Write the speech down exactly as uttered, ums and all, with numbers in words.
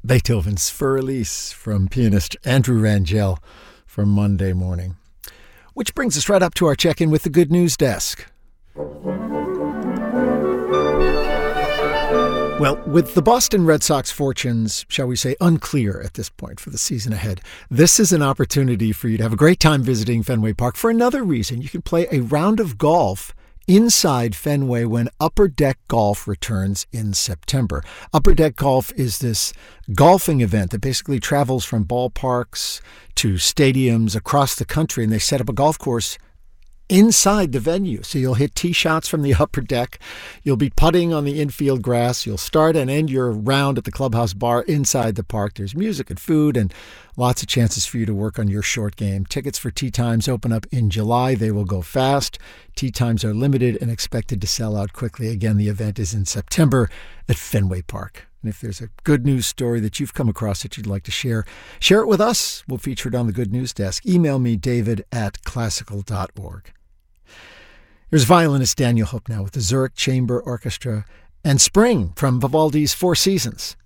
Beethoven's Für Elise from pianist Andrew Rangel from Monday Morning. Which brings us right up to our check-in with the Good News Desk. Well, with the Boston Red Sox fortunes, shall we say, unclear at this point for the season ahead, this is an opportunity for you to have a great time visiting Fenway Park. For another reason, you can play a round of golf inside Fenway when Upper Deck Golf returns in September. Upper Deck Golf is this golfing event that basically travels from ballparks to stadiums across the country, and they set up a golf course inside the venue. So you'll hit tee shots from the upper deck. You'll be putting on the infield grass. You'll start and end your round at the clubhouse bar inside the park. There's music and food and lots of chances for you to work on your short game. Tickets for tee times open up in July. They will go fast. Tee times are limited and expected to sell out quickly. Again, the event is in September at Fenway Park. And if there's a good news story that you've come across that you'd like to share, share it with us. We'll feature it on the Good News Desk. Email me, david at classical dot org. Here's violinist Daniel Hope now with the Zurich Chamber Orchestra and Spring from Vivaldi's Four Seasons.